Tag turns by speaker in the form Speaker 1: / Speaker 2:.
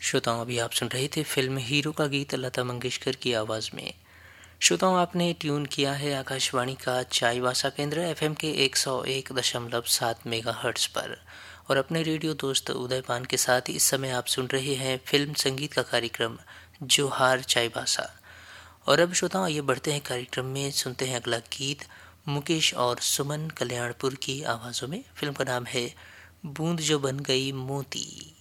Speaker 1: श्रोताओं, अभी आप सुन रहे थे फिल्म हीरो का गीत लता मंगेशकर की आवाज़ में। श्रोताओं, आपने ट्यून किया है आकाशवाणी का चाईबासा केंद्र एफएम के 101.7 मेगाहर्ट्ज पर और अपने रेडियो दोस्त उदयपान के साथ इस समय आप सुन रहे हैं फिल्म संगीत का कार्यक्रम जोहार चाईबासा। और अब श्रोताओं, आइए बढ़ते हैं कार्यक्रम में, सुनते हैं अगला गीत मुकेश और सुमन कल्याणपुर की आवाज़ों में। फिल्म का नाम है बूंद जो बन गई मोती।